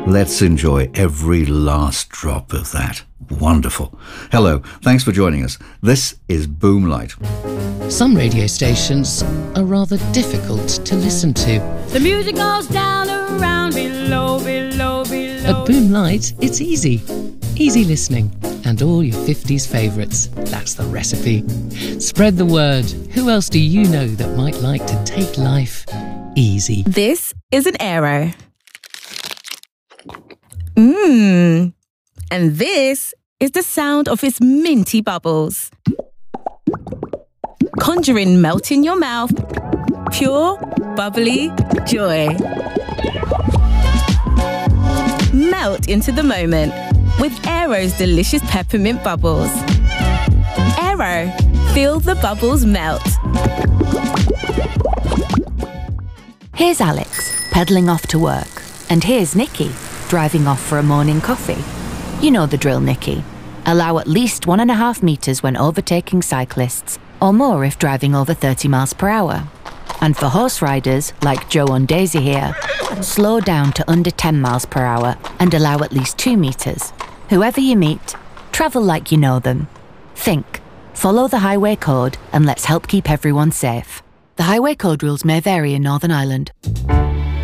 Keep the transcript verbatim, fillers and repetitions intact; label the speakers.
Speaker 1: Let's enjoy every last drop of that. Wonderful. Hello, thanks for joining us. This is Boomlight.
Speaker 2: Some radio stations are rather difficult to listen to.
Speaker 3: The music goes down around below, below, below.
Speaker 2: At Boomlight, it's easy. Easy listening. And all your fifties favourites. That's the recipe. Spread the word. Who else do you know that might like to take life easy?
Speaker 4: This is an Aero. Mmm. And this is the sound of its minty bubbles. Conjuring melt in your mouth. Pure, bubbly joy. Melt into the moment with Aero's delicious peppermint bubbles. Aero, feel the bubbles melt.
Speaker 5: Here's Alex, pedalling off to work. And here's Nikki, driving off for a morning coffee. You know the drill, Nikki. Allow at least one and a half metres when overtaking cyclists, or more if driving over thirty miles per hour. And for horse riders, like Joe and Daisy here, slow down to under ten miles per hour and allow at least two metres. Whoever you meet, travel like you know them. Think, follow the highway code, and let's help keep everyone safe. The highway code rules may vary in Northern Ireland.